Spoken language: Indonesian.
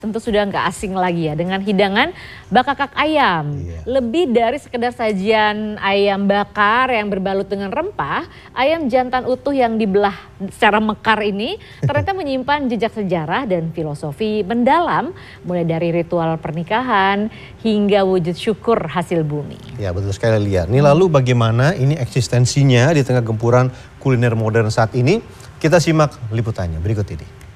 Tentu sudah nggak asing lagi ya dengan hidangan bakakak ayam. Lebih dari sekedar sajian ayam bakar yang berbalut dengan rempah, ayam jantan utuh yang dibelah secara mekar ini ternyata menyimpan jejak sejarah dan filosofi mendalam, mulai dari ritual pernikahan hingga wujud syukur hasil bumi. Ya betul sekali Lia. Ini lalu bagaimana ini eksistensinya di tengah gempuran kuliner modern saat ini? Kita simak liputannya berikut ini.